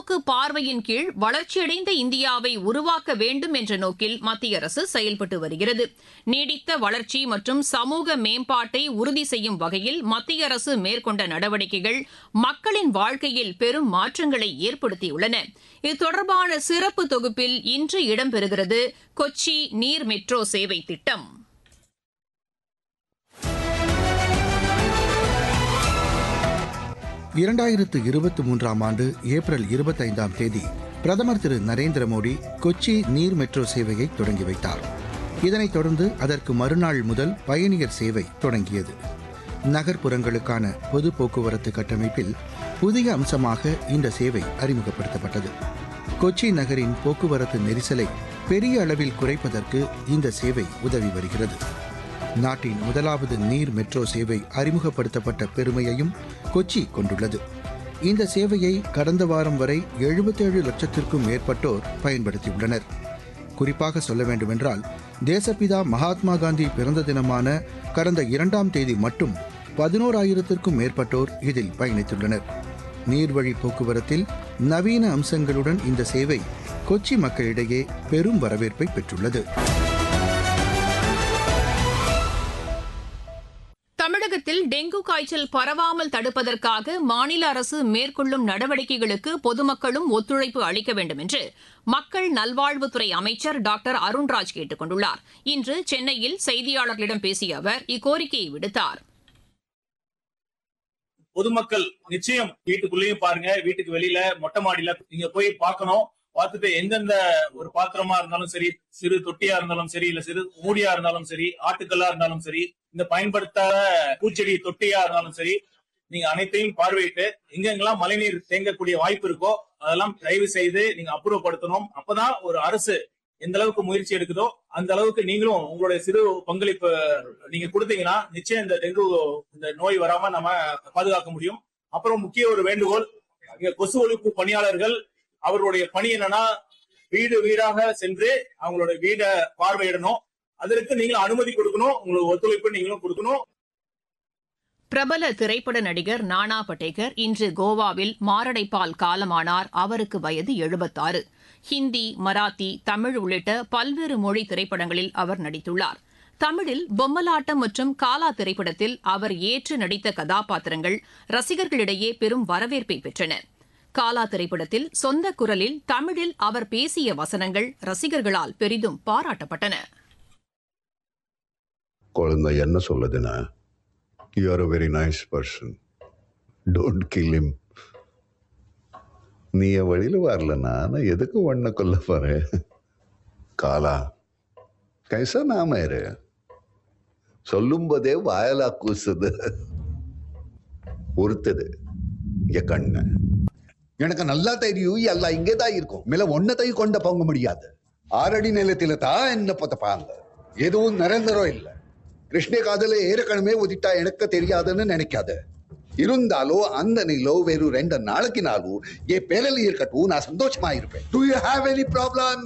தொலைநோக்கு பார்வையின் கீழ் வளர்ச்சியடைந்த இந்தியாவை உருவாக்க வேண்டும் என்ற நோக்கில் மத்திய அரசு செயல்பட்டு வருகிறது. நீடித்த வளர்ச்சி மற்றும் சமூக மேம்பாட்டை உறுதி செய்யும் வகையில் மத்திய அரசு மேற்கொண்ட நடவடிக்கைகள் மக்களின் வாழ்க்கையில் பெரும் மாற்றங்களை ஏற்படுத்தியுள்ளன. இது தொடர்பான சிறப்பு தொகுப்பில் இன்று இடம்பெறுகிறது கொச்சி நீர் மெட்ரோ சேவை திட்டம். 2023ஆம் ஆண்டு ஏப்ரல் 25ஆம் தேதி பிரதமர் திரு நரேந்திர மோடி கொச்சி நீர் மெட்ரோ சேவையை தொடங்கி வைத்தார். இதனைத் தொடர்ந்து அதற்கு மறுநாள் முதல் பயணியர் சேவை தொடங்கியது. நகர்ப்புறங்களுக்கான பொது போக்குவரத்து கட்டமைப்பில் புதிய அம்சமாக இந்த சேவை அறிமுகப்படுத்தப்பட்டது. கொச்சி நகரின் போக்குவரத்து நெரிசலை பெரிய அளவில் குறைப்பதற்கு இந்த சேவை உதவி வருகிறது. நாட்டின் முதலாவது நீர் மெட்ரோ சேவை அறிமுகப்படுத்தப்பட்ட பெருமையையும் கொச்சி கொண்டுள்ளது. இந்த சேவையை கடந்த வாரம் வரை 77 லட்சத்திற்கும் மேற்பட்டோர் பயன்படுத்தியுள்ளனர். குறிப்பாக சொல்ல வேண்டுமென்றால், தேசப்பிதா மகாத்மா காந்தி பிறந்த தினமான கடந்த 2ஆம் தேதி மட்டும் 11,000த்திற்கும் மேற்பட்டோர் இதில் பயணித்துள்ளனர். நீர்வழி போக்குவரத்தில் நவீன அம்சங்களுடன் இந்த சேவை கொச்சி மக்களிடையே பெரும் வரவேற்பை பெற்றுள்ளது. தமிழகத்தில் டெங்கு காய்ச்சல் பரவாமல் தடுப்பதற்காக மாநில அரசு மேற்கொள்ளும் நடவடிக்கைகளுக்கு பொதுமக்களும் ஒத்துழைப்பு அளிக்க வேண்டும் என்று மக்கள் நல்வாழ்வுத்துறை அமைச்சர் டாக்டர் அருண்ராஜ் கேட்டுக் கொண்டுள்ளார். இன்று சென்னையில் செய்தியாளர்களிடம் பேசிய அவர் இக்கோரிக்கையை விடுத்தார். பொதுமக்கள் நிச்சயம் வீட்டுக்குள்ளேயும் பாருங்க, வீட்டுக்கு வெளியில மொட்டை மாடியில நீங்க போய் பார்க்கணும். பார்த்துட்டு எந்தெந்த ஒரு பாத்திரமா இருந்தாலும் சரி, சிறு தொட்டியா இருந்தாலும் சரி, இல்ல சிறு மூடியா இருந்தாலும் சரி, ஆட்டுக்கல்லா இருந்தாலும் சரி, இந்த பயன்படுத்தாத பூச்செடி தொட்டியா இருந்தாலும் சரி, நீங்க அனைத்தையும் பார்வையிட்டு எங்கெங்கெல்லாம் மழைநீர் தேங்கக்கூடிய வாய்ப்பு இருக்கோ அதெல்லாம் தயவு செய்து நீங்க அப்புறப்படுத்தணும். அப்பதான் ஒரு அரசு எந்த அளவுக்கு முயற்சி எடுக்குதோ அந்த அளவுக்கு நீங்களும் உங்களுடைய சிறு பங்களிப்பு நீங்க கொடுத்தீங்கன்னா நிச்சயம் இந்த டெங்கு இந்த நோய் வராம நம்ம பாதுகாக்க முடியும். அப்புறம் முக்கிய ஒரு வேண்டுகோள், இங்க கொசு ஒழிப்பு பணியாளர்கள் அவர்களுடைய பணி என்னன்னா வீடு வீடாக சென்று அவங்களோட வீடை பார்வையிடணும். அதற்கு நீங்களும் அனுமதி கொடுக்கணும், உங்களுக்கு ஒத்துழைப்பு நீங்களும் கொடுக்கணும். பிரபல திரைப்பட நடிகர் நானா படேகர் இன்று கோவாவில் மாரடைப்பால் காலமானார். அவருக்கு வயது 76. ஹிந்தி, மராத்தி, தமிழ் உள்ளிட்ட பல்வேறு மொழி திரைப்படங்களில் அவர் நடித்துள்ளார். தமிழில் பொம்மலாட்டம் மற்றும் காலா திரைப்படத்தில் அவர் ஏற்று நடித்த கதாபாத்திரங்கள் ரசிகர்களிடையே பெரும் வரவேற்பை பெற்றன. காலா திரைப்படத்தில் சொந்த குரலில் தமிழில் அவர் பேசிய வசனங்கள் ரசிகர்களால் பெரிதும் பாராட்டப்பட்டன. குழந்தை என்ன சொல்லுதுன்னா, you are a very nice person, don't kill him. நீ என் வழியில வரலன்னா நான் எதுக்கு ஒன்ன கொல்ல போறேன்? காலா கைசா நாம இரு, சொல்லும் போதே வாயலா கூசுது, உறுத்துது என் கண்ணு. எனக்கு நல்லா தெரியும் எல்லாம் இங்கேதான் இருக்கும், மேல ஒன்னத்தையும் கொண்ட போங்க முடியாது. 6 அடி நிலத்தில தான் என்ன பார்த்துப்பாங்க, எதுவும் நிரந்தரம் இல்லை. கிருஷ்ண காதல ஏற்கனவே உதிட்டா எனக்கு தெரியாதுன்னு நினைக்காத. இருந்தாலும் அந்த நிலோ வேறு 2 நாளைக்கு நாளும் என் பேரல இருக்கட்டும், நான் சந்தோஷமா இருப்பேன். Do you have any problem?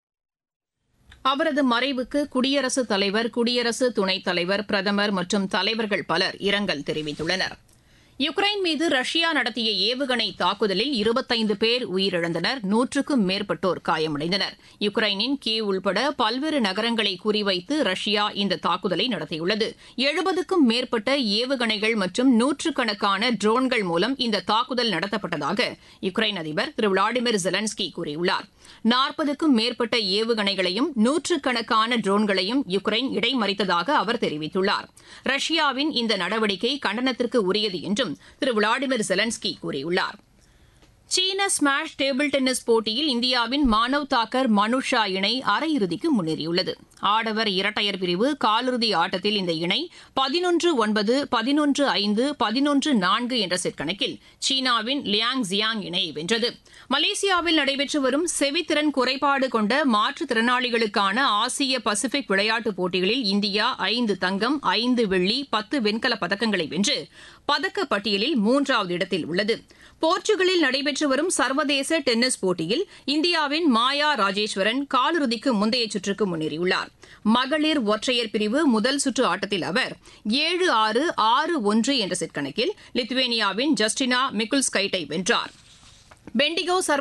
அவரது மறைவுக்கு குடியரசுத் தலைவர், குடியரசு துணைத் தலைவர், பிரதமர் மற்றும் தலைவர்கள் பலர் இரங்கல் தெரிவித்துள்ளனர். யுக்ரைன் மீது ரஷ்யா நடத்திய ஏவுகணை தாக்குதலில் 25 பேர் உயிரிழந்தனர், 100க்கும் மேற்பட்டோர் காயமடைந்தனர். யுக்ரைனின் கீவ் உள்பட பல்வேறு நகரங்களை குறிவைத்து ரஷ்யா இந்த தாக்குதலை நடத்தியுள்ளது. 70க்கும் மேற்பட்ட ஏவுகணைகள் மற்றும் 100கணக்கான ட்ரோன்கள் மூலம் இந்த தாக்குதல் நடத்தப்பட்டதாக யுக்ரைன் அதிபர் திரு விளாடிமிர் ஜெலன்ஸ்கி கூறியுள்ளார். 40க்கும் மேற்பட்ட ஏவுகணைகளையும் 100கணக்கான ட்ரோன்களையும் யுக்ரைன் இடைமறித்ததாக அவர் தெரிவித்துள்ளார். ரஷ்யாவின் இந்த நடவடிக்கை கண்டனத்திற்கு உரியது என்றும் திரு விளாடிமிர் ஜெலன்ஸ்கி கூறியுள்ளார். சீன ஸ்மாஷ் டேபிள் டென்னிஸ் போட்டியில் இந்தியாவின் மானவ் தாக்கர் மனுஷா இணை அரையிறுதிக்கு முன்னேறியுள்ளது. ஆடவர் இரட்டையர் பிரிவு காலிறுதி ஆட்டத்தில் இந்த இணை 11-9, 11-5, 11-4 என்ற செட் கணக்கில் சீனாவின் லியாங் ஜியாங் இணையை வென்றது. மலேசியாவில் நடைபெற்று வரும் செவித்திறன் குறைபாடு கொண்ட மாற்றுத்திறனாளிகளுக்கான ஆசிய பசிபிக் விளையாட்டுப் போட்டிகளில் இந்தியா 5 தங்கம், 5 வெள்ளி, 10 வெண்கலப் பதக்கங்களை வென்று பதக்கப் பட்டியலில் 3வது இடத்தில் உள்ளது. போர்ச்சுகலில் நடைபெற்று வரும் சர்வதேச டென்னிஸ் போட்டியில் இந்தியாவின் மாயா ராஜேஸ்வரன் காலிறுதிக்கு முந்தைய சுற்றுக்கு முன்னேறியுள்ளார். மகளிர் ஒற்றையர் பிரிவு முதல் சுற்று ஆட்டத்தில் அவர் 7-6, 6-1 என்ற செட் கணக்கில் லித்துவேனியாவின் ஜஸ்டினா மிகுல்ஸ்கைட்டை வென்றார். பெண்டிகோ